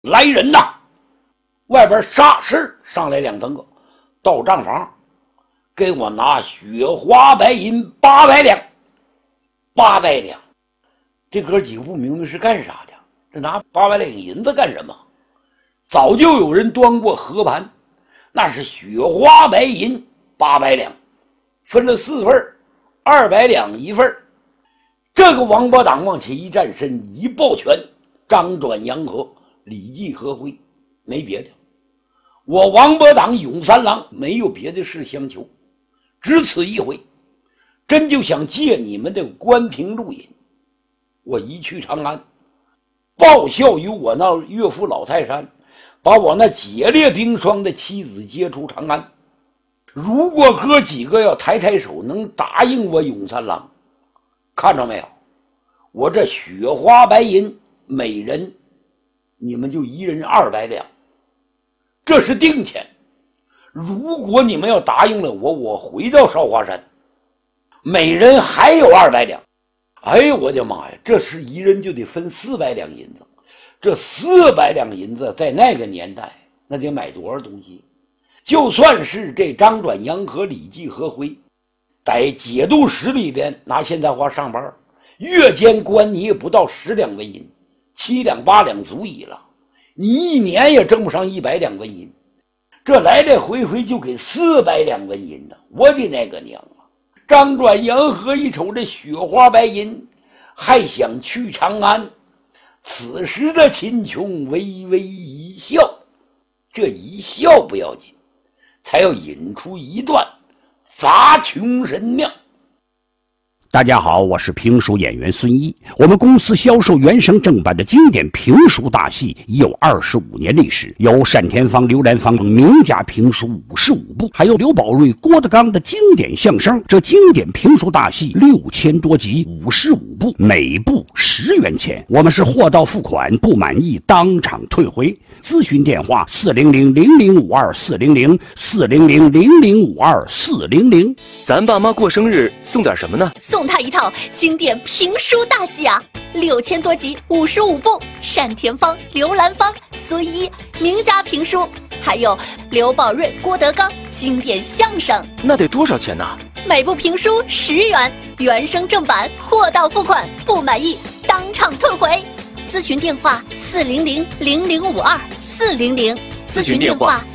来人呐！外边霎时上来2、3个，到账房给我拿雪花白银800两，800两。这哥几个不明白是干啥的，这拿800两银子干什么？早就有人端过和盘，那是雪花白银800两，分了4份，200两一份。这个王八党往前一站身，一抱拳，张转阳和，李继和辉，没别的。我王八党永三郎没有别的事相求，只此一回，真就想借你们的关停录音。我一去长安，报效于我那岳父老泰山，把我那解列冰霜的妻子接出长安。如果哥几个要抬抬手能答应我永三郎，看着没有，我这雪花白银每人你们就一人200两，这是定钱。如果你们要答应了我，我回到韶华山，每人还有200两。哎呦我的妈呀，这是一人就得分400两银子。这400两银子在那个年代那得买多少东西？就算是这张转阳和李继和辉在节度使里边拿现在话上班，月间官你也不到10两纹银，7两8两足矣了，你一年也挣不上100两纹银。这来来回回就给400两纹银呢，我的那个娘啊！张转阳和一瞅这雪花白银，还想去长安。此时的秦琼微微一笑，这一笑不要紧，才要引出一段砸穷神庙。 大家好，我是评书演员孙一。我们公司销售原声正版的经典评书大戏已有25年历史，有单田芳、刘兰芳名家评书55部，还有刘宝瑞、郭德纲的经典相声。这经典评书大戏6000多集，55部，每部10元钱。我们是货到付款，不满意当场退回。咨询电话400-0052-400-400-0052-400。 咱爸妈过生日送点什么呢？ 送他一套经典评书大戏啊，6000多集，55部，单田芳、刘兰芳、孙一名家评书，还有刘宝瑞、郭德纲经典相声。 那得多少钱呢？ 每部评书10元，原声正版，货到付款，不满意当场退回。咨询电话400-0052-400，咨询电话